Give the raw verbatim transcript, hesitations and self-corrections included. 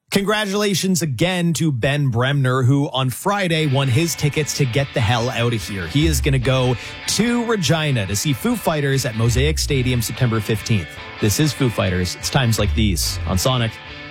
Congratulations again to Ben Bremner, who on Friday won his tickets to get the hell out of here. He is going to go to Regina to see Foo Fighters at Mosaic Stadium September fifteenth. This is Foo Fighters. It's times like these on Sonic.